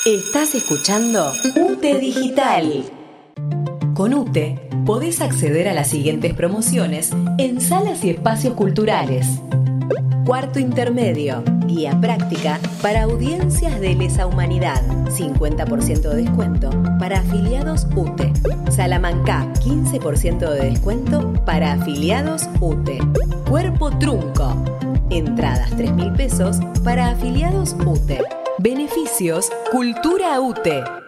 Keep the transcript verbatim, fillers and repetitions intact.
Estás escuchando UTE Digital. Con UTE podés acceder a las siguientes promociones en salas y espacios culturales. Cuarto intermedio, guía práctica para audiencias de lesa humanidad, cincuenta por ciento de descuento para afiliados UTE. Salamanca, quince por ciento de descuento para afiliados UTE. Cuerpo trunco, entradas tres mil pesos para afiliados UTE. Beneficios Cultura UTE.